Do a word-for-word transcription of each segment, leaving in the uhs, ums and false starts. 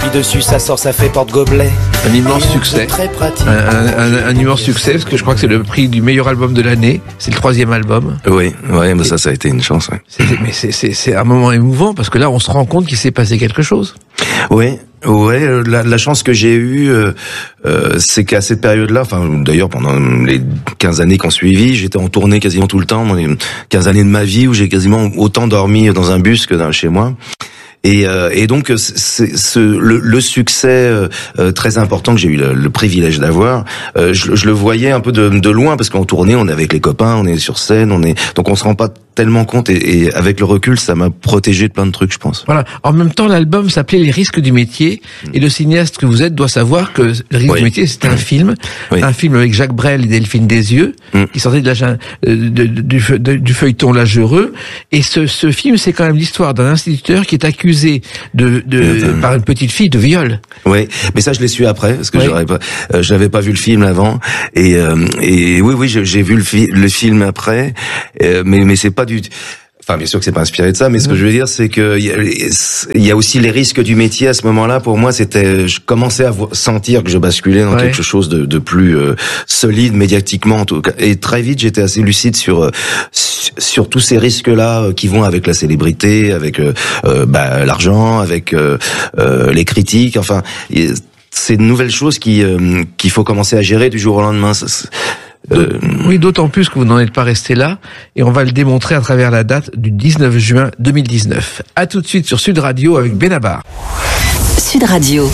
s'appuie dessus, ça sort, ça fait porte-gobelet. Un immense succès. Très pratique. Un, un, un immense succès, parce que je crois que c'est le prix du meilleur album de l'année. C'est le troisième album. Oui, ouais, mais ça, ça a été une chance, ouais. C'est, mais c'est, c'est, c'est un moment émouvant, parce que là, on se rend compte qu'il s'est passé quelque chose. Oui. Ouais, la, la chance que j'ai eue, euh, euh, c'est qu'à cette période-là, enfin d'ailleurs pendant les quinze années qu'on suivit, j'étais en tournée quasiment tout le temps, les quinze années de ma vie où j'ai quasiment autant dormi dans un bus que dans, chez moi. Et, euh, et donc c'est, c'est, le, le succès euh, très important que j'ai eu le, le privilège d'avoir, euh, je, je le voyais un peu de, de loin parce qu'en tournée on est avec les copains, on est sur scène, on est donc on se rend pas tellement compte et, et avec le recul ça m'a protégé de plein de trucs, je pense. Voilà. En même temps, l'album s'appelait Les risques du métier et le cinéaste que vous êtes doit savoir que Le risque oui. du métier c'était un film, oui. un film avec Jacques Brel et Delphine Desieux mm. qui sortait de la, de, de, du, de, du feuilleton L'Agereux, et ce, ce film c'est quand même l'histoire d'un instituteur qui est accusé de, de mmh. par une petite fille de viol. Oui, mais ça je l'ai su après parce que oui. j'aurais pas, euh, j'avais pas vu le film avant et euh, et oui oui j'ai, j'ai vu le, fi- le film après, euh, mais mais c'est pas du Enfin, bien sûr que c'est pas inspiré de ça, mais ce que je veux dire, c'est que il y a, il y a aussi les risques du métier à ce moment-là. Pour moi, c'était, je commençais à sentir que je basculais dans ouais. quelque chose de, de plus euh, solide médiatiquement, en tout cas. Et très vite, j'étais assez lucide sur euh, sur tous ces risques-là euh, qui vont avec la célébrité, avec euh, euh, bah, l'argent, avec euh, euh, les critiques. Enfin, c'est de nouvelles choses qui euh, qu'il faut commencer à gérer du jour au lendemain. Ça, Euh... Oui, d'autant plus que vous n'en êtes pas resté là, et on va le démontrer à travers la date du dix-neuf juin deux mille dix-neuf. À tout de suite sur Sud Radio avec Benabar. Sud Radio.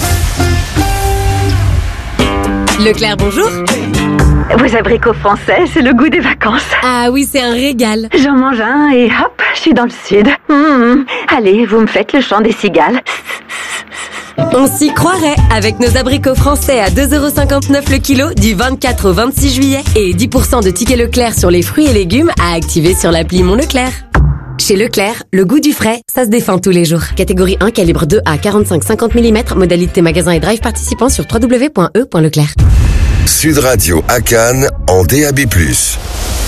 Leclerc, bonjour. Vos abricots français, c'est le goût des vacances. Ah oui, c'est un régal. J'en mange un et hop, je suis dans le sud. Mmh. Allez, vous me faites le chant des cigales. On s'y croirait avec nos abricots français à deux euros cinquante-neuf le kilo du vingt-quatre au vingt-six juillet et dix pour cent de tickets Leclerc sur les fruits et légumes à activer sur l'appli Mon Leclerc. Chez Leclerc, le goût du frais, ça se défend tous les jours. Catégorie un, calibre deux à quarante-cinq à cinquante millimètres, modalité magasin et drive participant sur w w w point e point leclerc. Sud Radio à Cannes en D A B plus.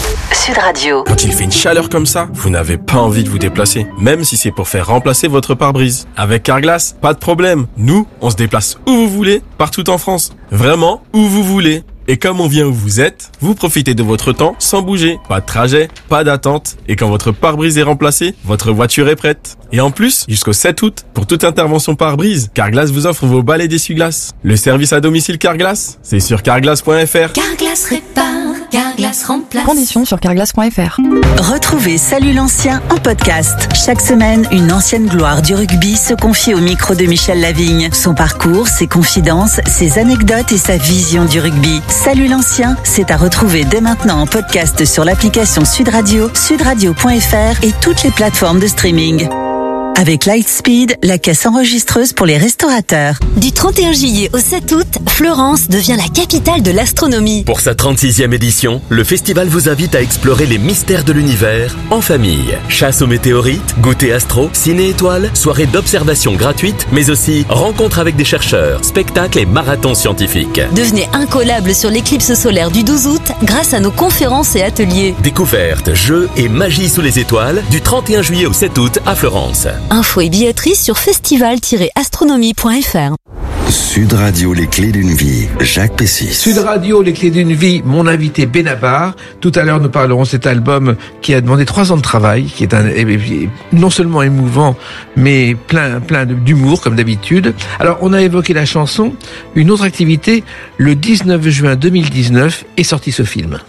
Sud Radio. Quand il fait une chaleur comme ça, vous n'avez pas envie de vous déplacer, même si c'est pour faire remplacer votre pare-brise. Avec Carglass, pas de problème. Nous, on se déplace où vous voulez, partout en France. Vraiment, où vous voulez. Et comme on vient où vous êtes, vous profitez de votre temps sans bouger. Pas de trajet, pas d'attente. Et quand votre pare-brise est remplacé, votre voiture est prête. Et en plus, jusqu'au sept août, pour toute intervention pare-brise, Carglass vous offre vos balais d'essuie-glace. Le service à domicile Carglass, c'est sur carglass point f r. Carglass répare, Carglass remplace. Conditions sur carglass point f r. Retrouvez Salut l'ancien en podcast. Chaque semaine, une ancienne gloire du rugby se confie au micro de Michel Lavigne. Son parcours, ses confidences, ses anecdotes et sa vision du rugby. Salut l'ancien, c'est à retrouver dès maintenant en podcast sur l'application Sud Radio, sud radio point f r et toutes les plateformes de streaming. Avec Lightspeed, la caisse enregistreuse pour les restaurateurs. Du trente et un juillet au sept août, Florence devient la capitale de l'astronomie. Pour sa trente-sixième édition, le festival vous invite à explorer les mystères de l'univers en famille. Chasse aux météorites, goûter astro, ciné-étoiles, soirée d'observation gratuite, mais aussi rencontres avec des chercheurs, spectacles et marathons scientifiques. Devenez incollable sur l'éclipse solaire du douze août grâce à nos conférences et ateliers. Découvertes, jeux et magie sous les étoiles du trente et un juillet au sept août à Florence. Infos et billetterie sur festival tiret astronomie point f r. Sud Radio, les clés d'une vie, Jacques Pessis. Sud Radio, les clés d'une vie, mon invité Benabar. Tout à l'heure, nous parlerons de cet album qui a demandé trois ans de travail, qui est un, non seulement émouvant, mais plein, plein d'humour, comme d'habitude. Alors, on a évoqué la chanson. Une autre activité, le dix-neuf juin deux mille dix-neuf, est sorti ce film.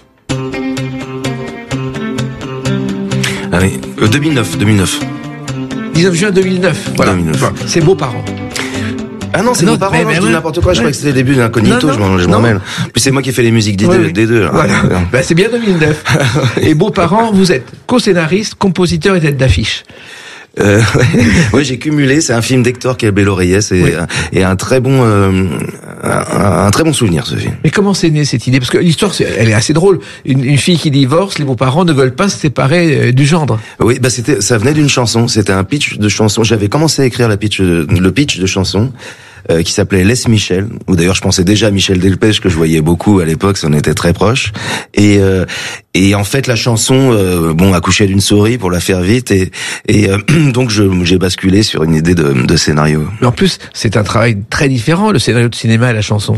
Ah oui, euh, deux mille neuf, deux mille neuf. dix-neuf juin deux mille neuf, voilà. deux mille neuf. Enfin, c'est Beaux Parents. Ah non, c'est non, Beaux Parents, mais, non, mais, je dis ouais. n'importe quoi, je ouais. crois que c'était le début d'Incognito, je m'en, je m'en mêle. Puis c'est moi qui ai fait les musiques des ouais, deux. Oui. Des deux voilà. Ah, ben, c'est bien deux mille neuf. Et Beaux Parents, vous êtes co-scénariste, compositeur et tête d'affiche. Euh, ouais, ouais, j'ai cumulé. C'est un film d'Hector Cabello-Reyes et, oui. et un très bon, euh, un, un très bon souvenir ce film. Mais comment c'est né cette idée? Parce que l'histoire, c'est, elle est assez drôle. Une, une fille qui divorce, les beaux-parents ne veulent pas se séparer du gendre. Oui, bah c'était, ça venait d'une chanson. C'était un pitch de chanson. J'avais commencé à écrire la pitch, le pitch de chanson. euh, qui s'appelait Laisse Michel, où d'ailleurs je pensais déjà à Michel Delpech que je voyais beaucoup à l'époque, on était très proches. Et euh, et en fait la chanson, euh, bon, accouchait d'une souris pour la faire vite, et et euh, donc je j'ai basculé sur une idée de, de scénario. Mais en plus, c'est un travail très différent, le scénario de cinéma et la chanson.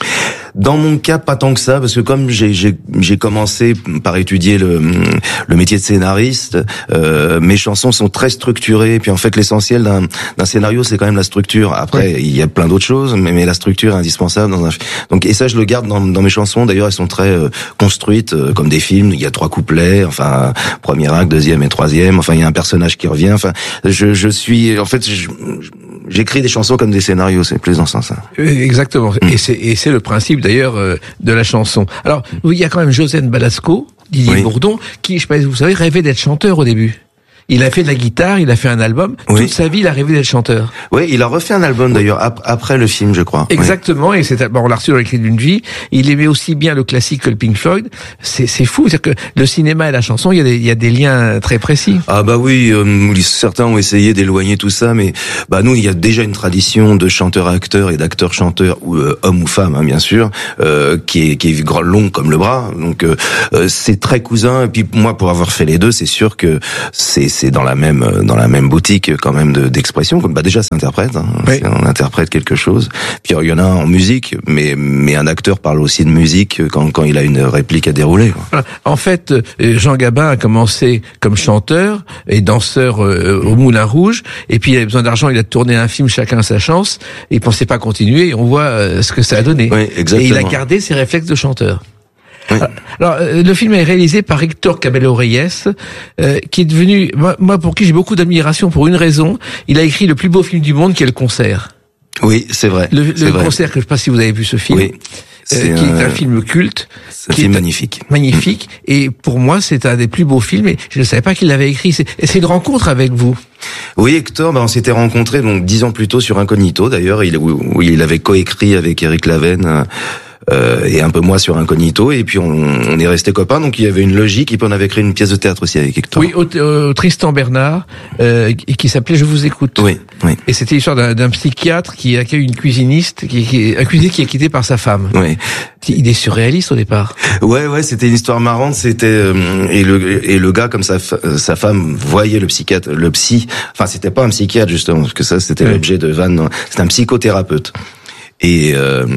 Dans mon cas, pas tant que ça, parce que comme j'ai j'ai j'ai commencé par étudier le le métier de scénariste, euh, mes chansons sont très structurées. Et puis en fait, l'essentiel d'un d'un scénario, c'est quand même la structure. Après, oui. il y a plein d'autres choses, mais mais la structure est indispensable dans un. Donc et ça, je le garde dans dans mes chansons. D'ailleurs, elles sont très euh, construites euh, comme des films. Il y a trois couplets, enfin premier acte, deuxième et troisième. Enfin, il y a un personnage qui revient. Enfin, je je suis en fait. Je, J'écris des chansons comme des scénarios, c'est plus dans ce sens-là. Exactement, mmh. et c'est et c'est le principe d'ailleurs euh, de la chanson. Alors, il y a quand même Josène Balasco, Didier oui. Bourdon, qui, je sais pas si vous savez, rêvait d'être chanteur au début. Il a fait de la guitare, il a fait un album. Oui. Toute sa vie, il a rêvé d'être chanteur. Oui, il a refait un album d'ailleurs ap- après le film, je crois. Exactement, oui. Et c'est bon, on l'a reçu dans les clés d'une vie. Il aimait aussi bien le classique que le Pink Floyd. C'est c'est fou, c'est que le cinéma et la chanson, il y a des il y a des liens très précis. Ah bah oui, euh, certains ont essayé d'éloigner tout ça, mais bah nous, il y a déjà une tradition de chanteurs-acteurs et d'acteurs-chanteurs, ou euh, hommes ou femmes, hein, bien sûr, euh, qui est qui est grand, long comme le bras. Donc euh, c'est très cousin. Et puis moi, pour avoir fait les deux, c'est sûr que c'est c'est dans la même dans la même boutique quand même de, d'expression. Comme bah déjà c'est interprète, hein, oui. c'est, on interprète quelque chose. Puis il y en a en musique, mais mais un acteur parle aussi de musique quand quand il a une réplique à dérouler. Quoi. En fait, Jean Gabin a commencé comme chanteur et danseur euh, au Moulin Rouge, et puis il avait besoin d'argent, il a tourné un film Chacun sa chance, et il pensait pas continuer. Et on voit euh, ce que ça a donné. Oui, exactement. Et il a gardé ses réflexes de chanteur. Oui. Alors, le film est réalisé par Héctor Cabello Reyes, euh, qui est devenu, moi, moi, pour qui j'ai beaucoup d'admiration pour une raison, il a écrit le plus beau film du monde, qui est Le Concert. Oui, c'est vrai. Le, c'est le vrai. Concert, que je sais pas si vous avez vu ce film. Oui. C'est, euh, qui un... est un film culte. C'est un film magnifique. Magnifique. Mmh. Et pour moi, c'est un des plus beaux films, et je ne savais pas qu'il l'avait écrit. C'est, c'est une rencontre avec vous. Oui, Hector, ben on s'était rencontrés donc dix ans plus tôt sur Incognito, d'ailleurs, il, où, où il avait coécrit avec Éric Laven, euh, Euh, et un peu moi sur Incognito, et puis on, on est restés copains, donc il y avait une logique, et puis on avait créé une pièce de théâtre aussi avec Hector. Oui, au, au Tristan Bernard, euh, qui s'appelait Je vous écoute. Oui, oui. Et c'était l'histoire d'un, d'un psychiatre qui accueille une cuisiniste, qui, qui un cuisinier qui est quitté par sa femme. Oui. Il est surréaliste au départ. Ouais, ouais, c'était une histoire marrante. C'était euh, et le et le gars, comme sa sa femme voyait le psychiatre, le psy. Enfin, c'était pas un psychiatre justement, parce que ça c'était oui. l'objet de Van. C'était un psychothérapeute. Et, euh,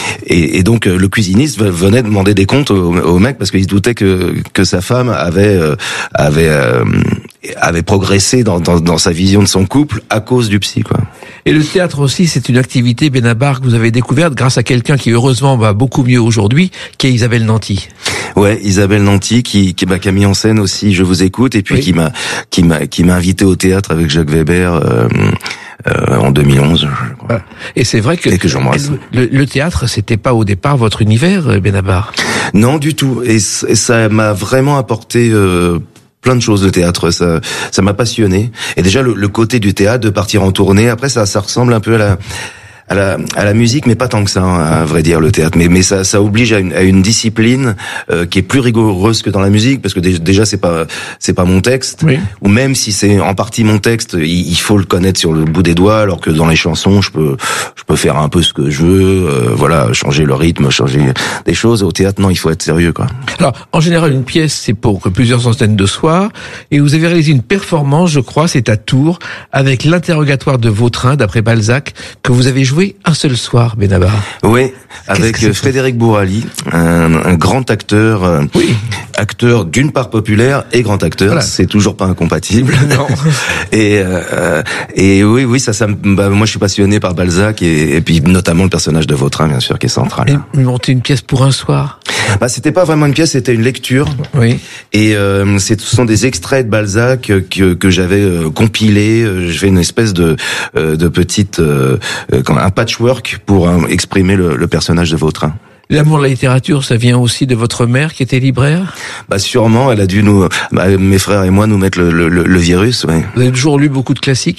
et et donc le cuisiniste venait demander des comptes au, au mec parce qu'il se doutait que que sa femme avait euh, avait euh, avait progressé dans, dans dans sa vision de son couple à cause du psy, quoi. Et le théâtre aussi, c'est une activité, Benabar, que vous avez découverte grâce à quelqu'un qui heureusement va beaucoup mieux aujourd'hui, qui est Isabelle Nanty. Ouais, Isabelle Nanty qui qui m'a qui a mis en scène aussi Je vous écoute, et puis oui. qui m'a qui m'a qui m'a invité au théâtre avec Jacques Weber. Euh, Euh, en deux mille onze, je crois. Et c'est vrai que, et que le, le théâtre, c'était pas au départ votre univers, Benabar. Non, du tout. Et, et ça m'a vraiment apporté euh, plein de choses, de théâtre. Ça, ça m'a passionné. Et déjà le, le côté du théâtre, de partir en tournée. Après, ça, ça ressemble un peu à la à la à la musique, mais pas tant que ça, hein, à vrai dire, le théâtre. Mais mais ça ça oblige à une à une discipline euh, qui est plus rigoureuse que dans la musique, parce que déjà c'est pas c'est pas mon texte, oui. ou même si c'est en partie mon texte, il, il faut le connaître sur le bout des doigts, alors que dans les chansons, je peux je peux faire un peu ce que je veux, euh, voilà, changer le rythme, changer des choses. Au théâtre, non, il faut être sérieux, quoi. Alors, en général, une pièce, c'est pour plusieurs centaines de soirs, et vous avez réalisé une performance, je crois, c'est à Tours, avec l'interrogatoire de Vautrin, d'après Balzac, que vous avez joué un seul soir, Benabar. Oui, avec Frédéric Bourali, un, un grand acteur, euh, oui. acteur d'une part populaire et grand acteur. Voilà. C'est toujours pas incompatible. Non. et euh, et oui, oui, ça, ça. Bah, moi, je suis passionné par Balzac et, et puis notamment le personnage de Vautrin, bien sûr, qui est central. Et monter une pièce pour un soir. Bah, c'était pas vraiment une pièce, c'était une lecture. Oui. Et euh, ce sont des extraits de Balzac que que j'avais euh, compilés. Je fais une espèce de euh, de petite euh, un patchwork pour euh, exprimer le, le personnage de Vautrin. L'amour de la littérature, ça vient aussi de votre mère qui était libraire? Bah sûrement, elle a dû nous, bah, mes frères et moi, nous mettre le, le, le virus. Ouais. Vous avez toujours lu beaucoup de classiques?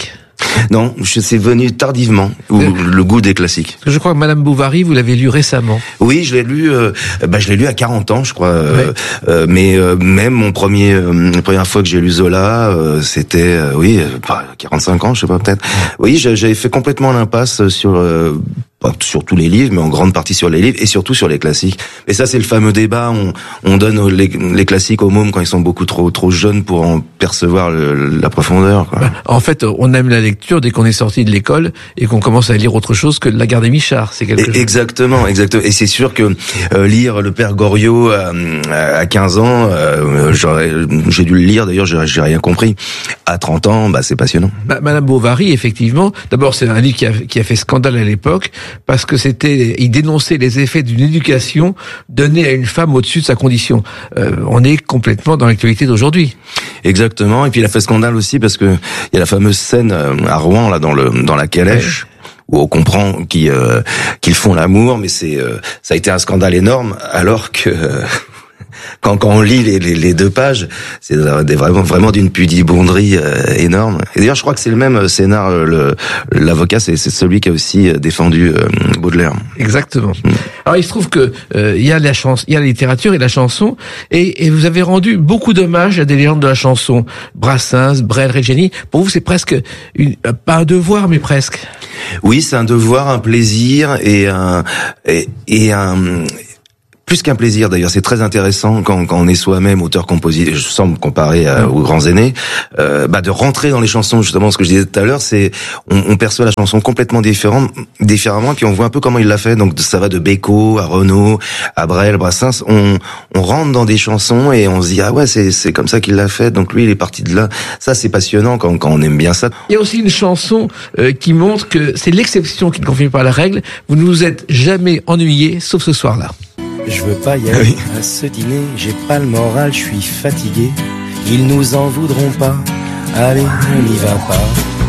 Non, je c'est venu tardivement, ou euh, le goût des classiques. Je crois que Madame Bovary, vous l'avez lu récemment. Oui, je l'ai lu. Euh, bah, je l'ai lu à quarante ans, je crois. Euh, ouais. euh, mais euh, même mon premier, euh, la première fois que j'ai lu Zola, euh, c'était, euh, oui, euh, quarante-cinq ans, je sais pas peut-être. Oui, j'avais fait complètement l'impasse sur. Euh, sur tous les livres, mais en grande partie sur les livres et surtout sur les classiques. Et ça, c'est le fameux débat. On, on donne les, les classiques aux mômes quand ils sont beaucoup trop trop jeunes pour en percevoir le, la profondeur, quoi. En fait, on aime la lecture dès qu'on est sorti de l'école et qu'on commence à lire autre chose que La Gare des Michards. C'est quelque chose. Exactement, exactement. Et c'est sûr que euh, lire Le Père Goriot à, à quinze ans, euh, j'aurais, j'ai dû le lire. D'ailleurs, j'ai, j'ai rien compris. À trente ans, bah c'est passionnant. Bah, Madame Bovary, effectivement. D'abord, c'est un livre qui a, qui a fait scandale à l'époque. Parce que c'était, il dénonçait les effets d'une éducation donnée à une femme au-dessus de sa condition. Euh, on est complètement dans l'actualité d'aujourd'hui. Exactement. Et puis il a fait scandale aussi parce que il y a la fameuse scène à Rouen là dans le dans la calèche. Où on comprend qu'ils euh, qu'ils font l'amour, mais c'est euh, ça a été un scandale énorme, alors que euh, Quand, quand on lit les, les, les deux pages, c'est des, vraiment, vraiment d'une pudibonderie euh, énorme. Et d'ailleurs, je crois que c'est le même scénar, le, l'avocat, c'est, c'est celui qui a aussi défendu euh, Baudelaire. Exactement. Mmh. Alors, il se trouve que euh, il y a la chanson, il y a la littérature et la chanson, et, et vous avez rendu beaucoup d'hommages à des légendes de la chanson. Brassens, Brel, Reggiani. Pour vous, c'est presque une, pas un devoir, mais presque. Oui, c'est un devoir, un plaisir et un et, et un plus qu'un plaisir d'ailleurs, c'est très intéressant quand, quand on est soi-même auteur-compositeur, je sens me comparer à, aux grands aînés, euh, bah de rentrer dans les chansons, justement, ce que je disais tout à l'heure, c'est on, on perçoit la chanson complètement différente, différemment, puis on voit un peu comment il l'a fait. Donc ça va de Beko à Renaud, à Brel, Brassens, on, on rentre dans des chansons et on se dit ah ouais c'est c'est comme ça qu'il l'a fait. Donc lui il est parti de là. Ça c'est passionnant quand quand on aime bien ça. Il y a aussi une chanson euh, qui montre que c'est l'exception qui ne confirme pas la règle. Vous ne vous êtes jamais ennuyé, sauf ce soir-là. Je veux pas y aller à ce dîner, j'ai pas le moral, je suis fatigué. Ils nous en voudront pas, allez, on n'y va pas.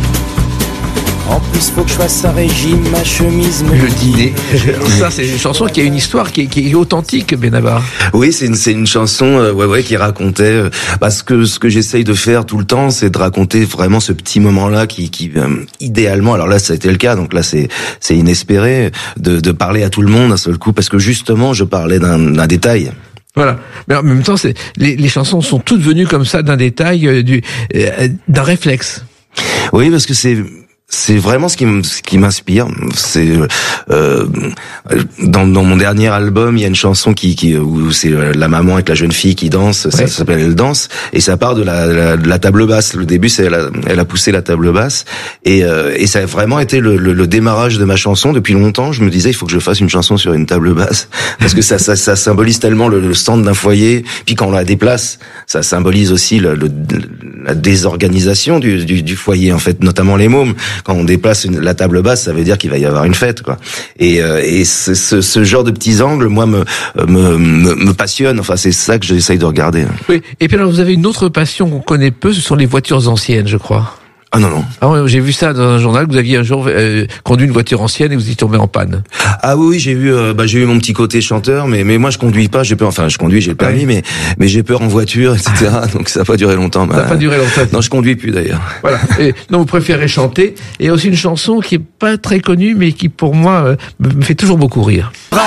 En plus, faut que je fasse un régime, ma chemise me le dîner. Ça, c'est une chanson qui a une histoire qui est, qui est authentique, Benabar. Oui, c'est une, c'est une chanson, euh, ouais, ouais, qui racontait. Euh, parce que ce que j'essaye de faire tout le temps, c'est de raconter vraiment ce petit moment-là, qui, qui euh, idéalement, alors là, ça a été le cas, donc là, c'est, c'est inespéré de, de parler à tout le monde d'un seul coup, parce que justement, je parlais d'un, d'un détail. Voilà, mais en même temps, c'est les, les chansons sont toutes venues comme ça d'un détail, euh, du, euh, d'un réflexe. Oui, parce que c'est. C'est vraiment ce qui, ce qui m'inspire. C'est euh, dans, dans mon dernier album, il y a une chanson qui, qui où c'est la maman avec la jeune fille qui danse. Ouais. Ça, ça s'appelle Elle danse et ça part de la, la, de la table basse. Le début, c'est elle a, elle a poussé la table basse et, euh, et ça a vraiment été le, le, le démarrage de ma chanson. Depuis longtemps, je me disais il faut que je fasse une chanson sur une table basse parce que ça, ça, ça symbolise tellement le, le centre d'un foyer. Puis quand on la déplace, ça symbolise aussi le, le, la désorganisation du, du, du foyer en fait, notamment les mômes. Quand on déplace une, la table basse, ça veut dire qu'il va y avoir une fête, quoi. Et, euh, et ce, ce, ce genre de petits angles, moi, me, me, me, me passionne. Enfin, c'est ça que j'essaye de regarder. Oui. Et puis alors, vous avez une autre passion qu'on connaît peu, ce sont les voitures anciennes, je crois. Ah non, non. Ah ouais, j'ai vu ça dans un journal, que vous aviez un jour euh, conduit une voiture ancienne et vous y tombez en panne. Ah oui, j'ai vu, euh, bah j'ai eu mon petit côté chanteur, mais mais moi je conduis pas, j'ai peur. Enfin, je conduis, j'ai le permis, ouais. mais mais j'ai peur en voiture, et cetera. Donc ça n'a pas duré longtemps. Ça n'a bah, pas duré longtemps. Non, je conduis plus d'ailleurs. Voilà. Et non, vous préférez chanter. Et aussi une chanson qui est pas très connue, mais qui pour moi euh, me fait toujours beaucoup rire.